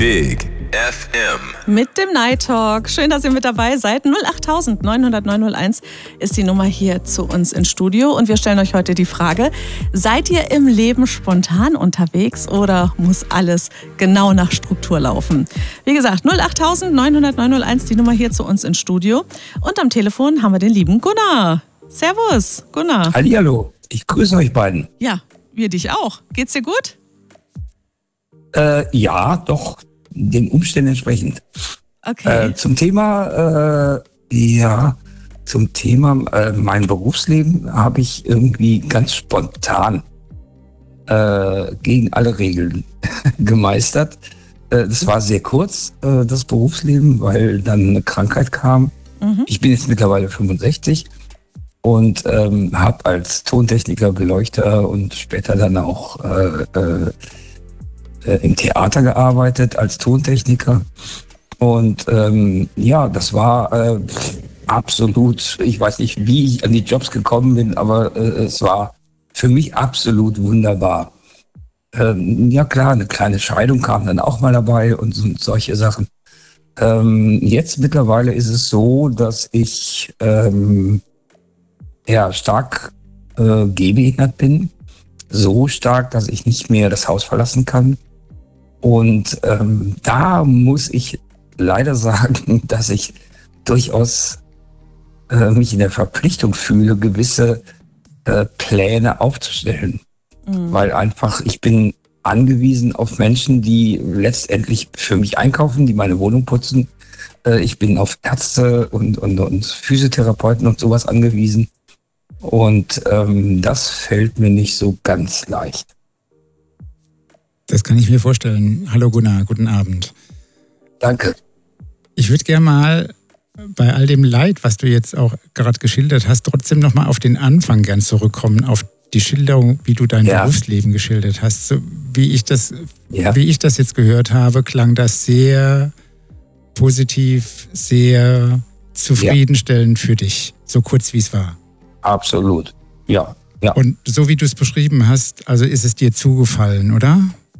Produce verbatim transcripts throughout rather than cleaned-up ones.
Big F M. Mit dem Night Talk. Schön, dass ihr mit dabei seid. null acht neun null null neun null eins ist die Nummer hier zu uns ins Studio. Und wir stellen euch heute die Frage, seid ihr im Leben spontan unterwegs oder muss alles genau nach Struktur laufen? Wie gesagt, null acht neun null null neun null eins, die Nummer hier zu uns ins Studio. Und am Telefon haben wir den lieben Gunnar. Servus, Gunnar. Hallihallo, ich grüße euch beiden. Ja, wir dich auch. Geht's dir gut? Äh, ja, doch, den Umständen entsprechend. Okay. Äh, zum Thema, äh, ja, zum Thema äh, mein Berufsleben habe ich irgendwie ganz spontan äh, gegen alle Regeln gemeistert. Äh, das war sehr kurz, äh, das Berufsleben, weil dann eine Krankheit kam. Mhm. Ich bin jetzt mittlerweile fünfundsechzig und ähm, habe als Tontechniker, Beleuchter und später dann auch äh, äh, im Theater gearbeitet als Tontechniker und ähm, ja, das war äh, absolut, ich weiß nicht, wie ich an die Jobs gekommen bin, aber äh, es war für mich absolut wunderbar. Ähm, ja klar, eine kleine Scheidung kam dann auch mal dabei und so, solche Sachen. Ähm, jetzt mittlerweile ist es so, dass ich ähm, ja stark äh, gehbehindert bin, so stark, dass ich nicht mehr das Haus verlassen kann. Und ähm, da muss ich leider sagen, dass ich durchaus äh, mich in der Verpflichtung fühle, gewisse äh, Pläne aufzustellen. Mhm. Weil einfach, ich bin angewiesen auf Menschen, die letztendlich für mich einkaufen, die meine Wohnung putzen. Äh, ich bin auf Ärzte und, und, und Physiotherapeuten und sowas angewiesen. Und ähm, das fällt mir nicht so ganz leicht. Das kann ich mir vorstellen. Hallo Gunnar, guten Abend. Danke. Ich würde gerne mal bei all dem Leid, was du jetzt auch gerade geschildert hast, trotzdem nochmal auf den Anfang gern zurückkommen, auf die Schilderung, wie du dein ja. Berufsleben geschildert hast. So, wie ich das, ja. wie ich das jetzt gehört habe, klang das sehr positiv, sehr zufriedenstellend ja. für dich, so kurz wie es war. Absolut, ja. ja. Und so wie du es beschrieben hast, also ist es dir zugefallen, oder?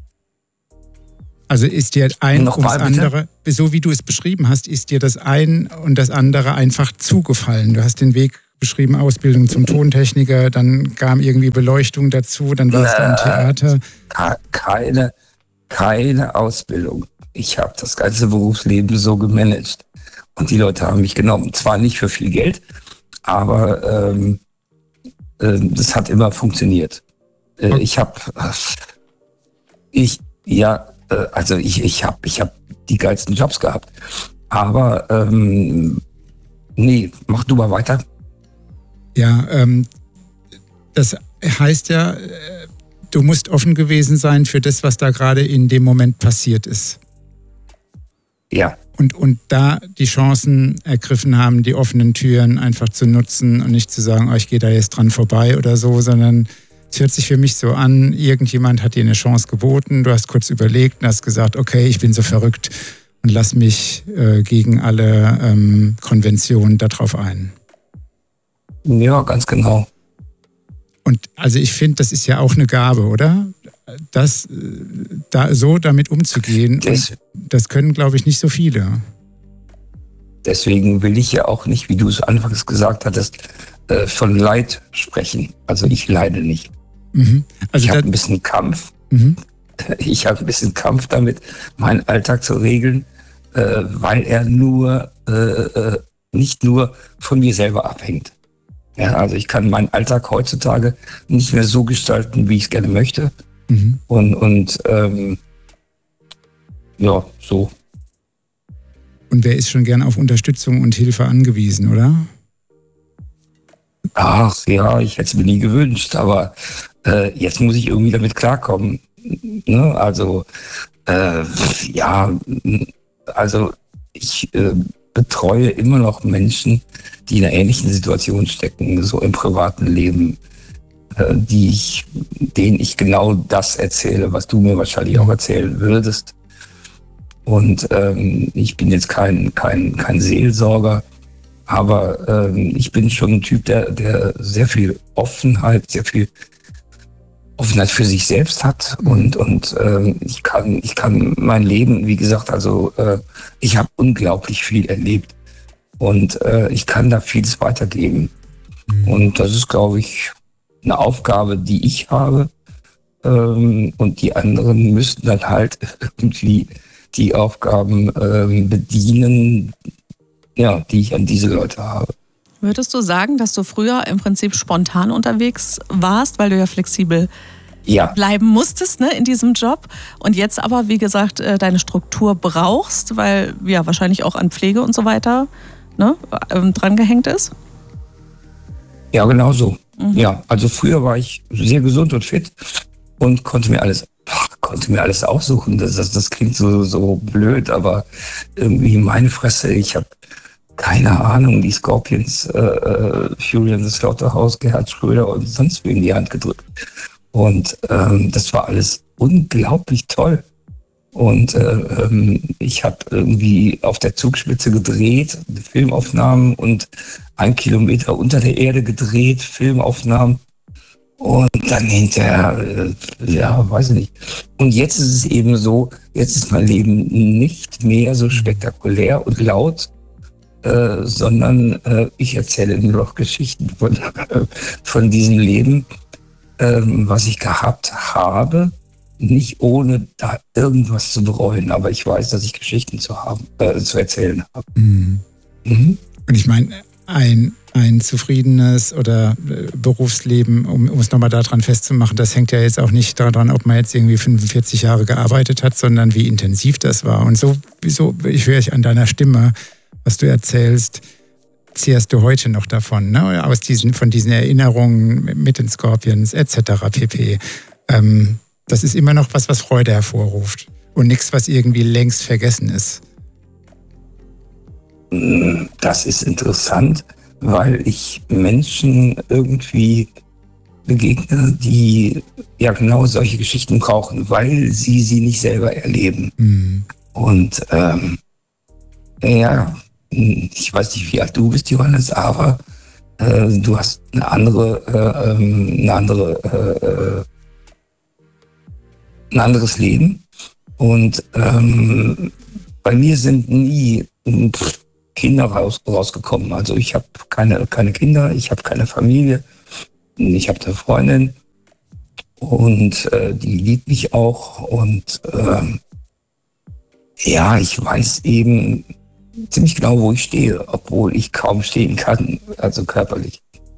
Also ist dir ein und das andere, so wie du es beschrieben hast, ist dir das ein und das andere einfach zugefallen. Du hast den Weg beschrieben, Ausbildung zum Tontechniker, dann kam irgendwie Beleuchtung dazu, dann warst du im Theater. Keine, keine Ausbildung. Ich habe das ganze Berufsleben so gemanagt. Und die Leute haben mich genommen. Zwar nicht für viel Geld, aber ähm, äh, das hat immer funktioniert. Äh, okay. Ich habe, ich, ja, Also ich, ich habe ich hab die geilsten Jobs gehabt. Aber ähm, nee, mach du mal weiter. Ja, ähm, das heißt ja, du musst offen gewesen sein für das, was da gerade in dem Moment passiert ist. Ja. Und, und da die Chancen ergriffen haben, die offenen Türen einfach zu nutzen und nicht zu sagen, oh, ich gehe da jetzt dran vorbei oder so, sondern es hört sich für mich so an, irgendjemand hat dir eine Chance geboten, du hast kurz überlegt und hast gesagt, okay, ich bin so verrückt und lass mich äh, gegen alle ähm, Konventionen darauf ein. Ja, ganz genau. Und also ich finde, das ist ja auch eine Gabe, oder? Das, da, so damit umzugehen, das, das können, glaube ich, nicht so viele. Deswegen will ich ja auch nicht, wie du es anfangs gesagt hattest, äh, von Leid sprechen. Also ich leide nicht. Mhm. Also ich habe ein bisschen Kampf. Mhm. Ich habe ein bisschen Kampf damit, meinen Alltag zu regeln, äh, weil er nur äh, äh, nicht nur von mir selber abhängt. Ja, also ich kann meinen Alltag heutzutage nicht mehr so gestalten, wie ich es gerne möchte. Mhm. Und, und ähm, ja, so. Und wer ist schon gern auf Unterstützung und Hilfe angewiesen, oder? Ach ja, ich hätte es mir nie gewünscht, aber äh, jetzt muss ich irgendwie damit klarkommen. Ne? Also, äh, ja, also ich äh, betreue immer noch Menschen, die in einer ähnlichen Situation stecken, so im privaten Leben, äh, die ich, denen ich genau das erzähle, was du mir wahrscheinlich auch erzählen würdest. Und ähm, ich bin jetzt kein, kein, kein Seelsorger, aber ähm, ich bin schon ein Typ, der, der sehr viel Offenheit, sehr viel Offenheit für sich selbst hat und und äh, ich kann ich kann mein Leben, wie gesagt, also äh, ich habe unglaublich viel erlebt und äh, ich kann da vieles weitergeben. Mhm. Und das ist, glaube ich, eine Aufgabe, die ich habe, ähm, und die anderen müssten dann halt irgendwie die Aufgaben ähm, bedienen, ja, die ich an diese Leute habe. Würdest du sagen, dass du früher im Prinzip spontan unterwegs warst, weil du ja flexibel ja. bleiben musstest, ne, in diesem Job und jetzt aber, wie gesagt, deine Struktur brauchst, weil ja wahrscheinlich auch an Pflege und so weiter, ne, dran gehängt ist? Ja, genau so. Mhm. Ja, also früher war ich sehr gesund und fit und konnte mir alles, konnte mir alles aussuchen. Das, das, das klingt so, so blöd, aber irgendwie meine Fresse, ich habe keine Ahnung, die Scorpions, äh, Fury in the Slaughterhouse, Gerhard Schröder und sonst wie in die Hand gedrückt. Und ähm, das war alles unglaublich toll. Und äh, ähm, ich habe irgendwie auf der Zugspitze gedreht, Filmaufnahmen und ein Kilometer unter der Erde gedreht, Filmaufnahmen. Und dann hinterher, äh, ja, weiß ich nicht. Und jetzt ist es eben so, jetzt ist mein Leben nicht mehr so spektakulär und laut, Äh, sondern äh, ich erzähle nur noch Geschichten von, äh, von diesem Leben, äh, was ich gehabt habe, nicht ohne da irgendwas zu bereuen, aber ich weiß, dass ich Geschichten zu haben, äh, zu erzählen habe. Mhm. Mhm. Und ich meine, ein, ein zufriedenes oder Berufsleben, um, um es nochmal daran festzumachen, das hängt ja jetzt auch nicht daran, ob man jetzt irgendwie fünfundvierzig Jahre gearbeitet hat, sondern wie intensiv das war. Und so, so ich höre ich an deiner Stimme, was du erzählst, zehrst du heute noch davon, ne? Aus diesen, von diesen Erinnerungen mit den Scorpions et cetera pp. Ähm, das ist immer noch was, was Freude hervorruft und nichts, was irgendwie längst vergessen ist. Das ist interessant, weil ich Menschen irgendwie begegne, die ja genau solche Geschichten brauchen, weil sie sie nicht selber erleben. Mhm. Und ähm, ja, ich weiß nicht, wie alt du bist, Johannes, aber äh, du hast eine andere, äh, eine andere, äh, ein anderes Leben. Und ähm, bei mir sind nie Kinder raus, rausgekommen. Also ich habe keine, keine Kinder, ich habe keine Familie, ich habe eine Freundin und äh, die liebt mich auch. Und ähm, ja, ich weiß eben ziemlich genau, wo ich stehe, obwohl ich kaum stehen kann, also körperlich.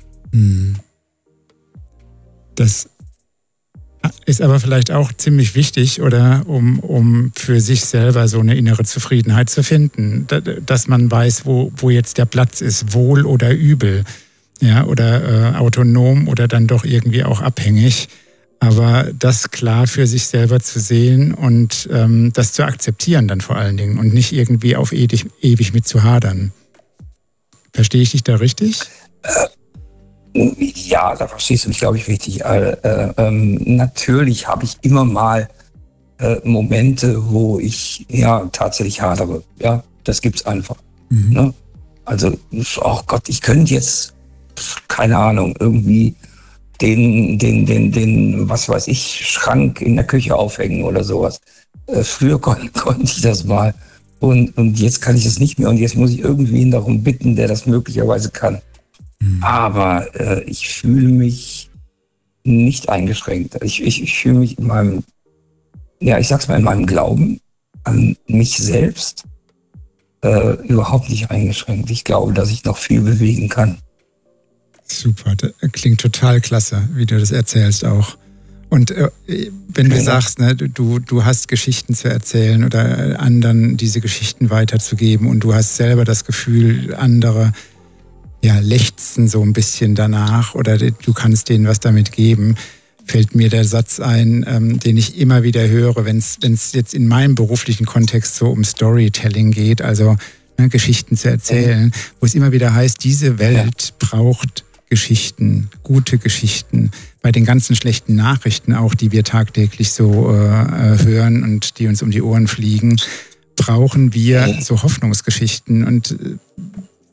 Das ist aber vielleicht auch ziemlich wichtig, oder um, um für sich selber so eine innere Zufriedenheit zu finden, dass man weiß, wo, wo jetzt der Platz ist, wohl oder übel, ja, oder äh, autonom oder dann doch irgendwie auch abhängig. Aber das klar für sich selber zu sehen und ähm, das zu akzeptieren dann vor allen Dingen und nicht irgendwie auf ewig, ewig mit zu hadern. Verstehe ich dich da richtig? Äh, ja, da verstehst du mich, glaube ich, richtig. Äh, äh, ähm, natürlich habe ich immer mal äh, Momente, wo ich ja tatsächlich hadere. Ja, das gibt's einfach. Mhm. Ne? Also, oh Gott, ich könnte jetzt, keine Ahnung, irgendwie den, den, den, den, was weiß ich, Schrank in der Küche aufhängen oder sowas. Äh, früher kon- konnte ich das mal und, und jetzt kann ich das nicht mehr und jetzt muss ich irgendwen darum bitten, der das möglicherweise kann. Mhm. Aber äh, ich fühle mich nicht eingeschränkt. Ich, ich, ich fühle mich in meinem, ja, ich sag's mal, in meinem Glauben an mich selbst äh, überhaupt nicht eingeschränkt. Ich glaube, dass ich noch viel bewegen kann. Super, das klingt total klasse, wie du das erzählst auch. Und äh, wenn du sagst, ne, du, du hast Geschichten zu erzählen oder anderen diese Geschichten weiterzugeben und du hast selber das Gefühl, andere ja, lechzen so ein bisschen danach oder du kannst denen was damit geben, fällt mir der Satz ein, ähm, den ich immer wieder höre, wenn es jetzt in meinem beruflichen Kontext so um Storytelling geht, also ne, Geschichten zu erzählen, wo es immer wieder heißt, diese Welt braucht Geschichten, gute Geschichten, bei den ganzen schlechten Nachrichten auch, die wir tagtäglich so äh, hören und die uns um die Ohren fliegen, brauchen wir so Hoffnungsgeschichten. Und so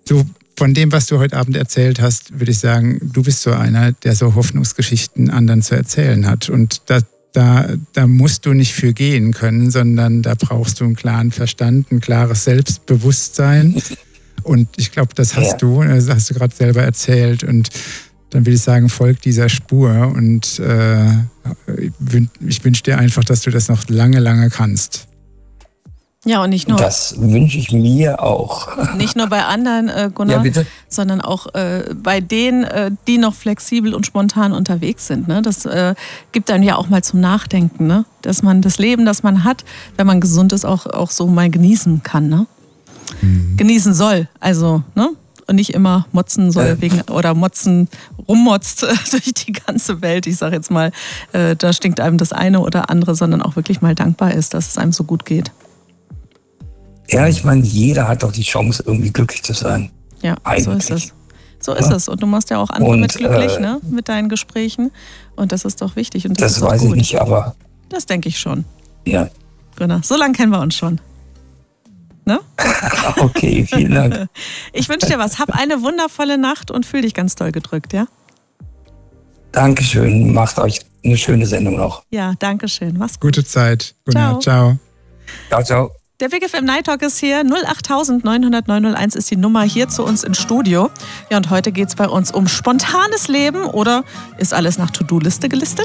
von dem, was du heute Abend erzählt hast, würde ich sagen, du bist so einer, der so Hoffnungsgeschichten anderen zu erzählen hat. Und da, da, da musst du nicht für gehen können, sondern da brauchst du einen klaren Verstand, ein klares Selbstbewusstsein. Und ich glaube, das hast ja. du, das hast du gerade selber erzählt. Und dann würde ich sagen, folg dieser Spur. Und äh, ich wünsche dir einfach, dass du das noch lange, lange kannst. Ja, und nicht nur. Das wünsche ich mir auch. Nicht nur bei anderen, äh, Gunnar, ja, bitte? sondern auch äh, bei denen, äh, die noch flexibel und spontan unterwegs sind. Ne? Das äh, gibt einem ja auch mal zum Nachdenken, ne? Dass man das Leben, das man hat, wenn man gesund ist, auch, auch so mal genießen kann. Ne? Mhm. Genießen soll. Also, ne? Und nicht immer motzen soll äh. wegen oder motzen rummotzt äh, durch die ganze Welt. Ich sage jetzt mal, äh, da stinkt einem das eine oder andere, sondern auch wirklich mal dankbar ist, dass es einem so gut geht. Ja, ich meine, jeder hat doch die Chance, irgendwie glücklich zu sein. Ja, eigentlich. so ist es. So ist ja. es. Und du machst ja auch andere und, mit glücklich, äh, ne? Mit deinen Gesprächen. Und das ist doch wichtig. Und das das ist weiß gut. ich nicht, aber... Das denke ich schon. Ja. Genau. So lange kennen wir uns schon. Ne? Okay, vielen Dank. Ich wünsche dir was. Hab eine wundervolle Nacht und fühl dich ganz doll gedrückt, ja? Dankeschön. Macht euch eine schöne Sendung noch. Ja, danke schön. Mach's gut. Gute Zeit. Ciao. Ciao. Ciao, ciao. Der Big F M Night Talk ist hier. null acht neun null null neun null eins ist die Nummer hier zu uns ins Studio. Ja, und heute geht es bei uns um spontanes Leben oder ist alles nach To-Do-Liste gelistet?